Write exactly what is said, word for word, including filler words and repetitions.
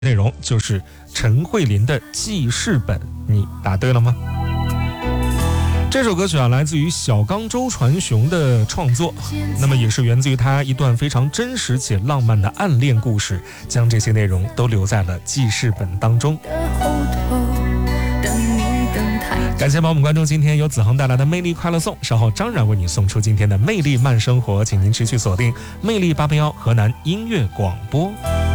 内容就是陈慧琳的记事本，你答对了吗？这首歌曲啊，来自于小刚周传雄的创作，那么也是源自于他一段非常真实且浪漫的暗恋故事，将这些内容都留在了记事本当中。感谢宝姆观众今天由子恒带来的魅力快乐颂，稍后张然为你送出今天的魅力慢生活，请您持续锁定魅力八八幺河南音乐广播。